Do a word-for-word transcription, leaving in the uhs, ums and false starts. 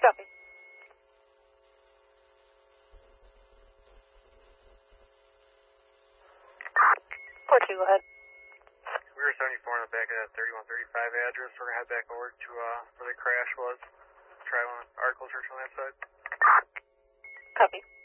Copy. Port two, go ahead. We were seventy-four on the back of that thirty-one thirty-five address. We're going to head back over to uh, where the crash was. Try one article search on that side. Copy.